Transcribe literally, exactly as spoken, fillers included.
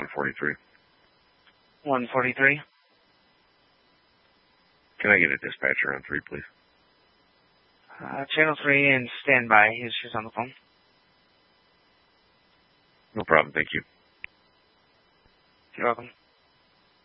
one forty-three. one forty-three. Can I get a dispatcher on three, please? Uh, channel three and standby. He's just on the phone. No problem. Thank you. You're welcome.